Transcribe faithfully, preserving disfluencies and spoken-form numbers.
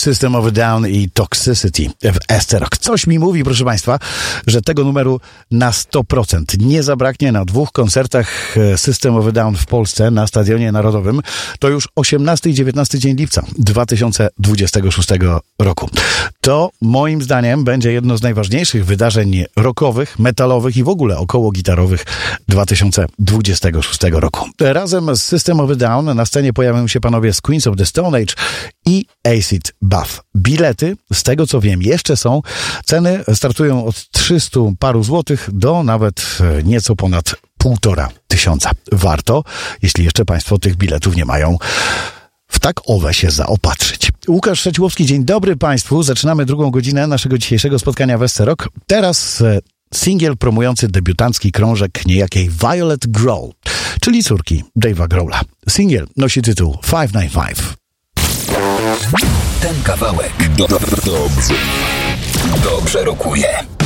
System of a Down i Toxicity w Esterok. Coś mi mówi, proszę Państwa, że tego numeru na sto procent nie zabraknie na dwóch koncertach System of a Down w Polsce na Stadionie Narodowym. To już osiemnasty i dziewiętnasty dzień lipca dwa tysiące dwudziestego szóstego roku. To moim zdaniem będzie jedno z najważniejszych wydarzeń rockowych, metalowych i w ogóle około gitarowych dwa tysiące dwudziestego szóstego roku. Razem z System of a Down na scenie pojawią się panowie z Queens of the Stone Age i Acid Bath. Bilety, z tego co wiem, jeszcze są. Ceny startują od trzystu paru złotych do nawet nieco ponad półtora tysiąca. Warto, jeśli jeszcze Państwo tych biletów nie mają, w tak owe się zaopatrzyć. Łukasz Szeciłowski, dzień dobry Państwu. Zaczynamy drugą godzinę naszego dzisiejszego spotkania w Esterok. Teraz singiel promujący debiutancki krążek niejakiej Violet Grohl, czyli córki Dave'a Grohla. Singiel nosi tytuł pięćset dziewięćdziesiąt pięć. Ten kawałek do, do, dobrze, dobrze rokuje.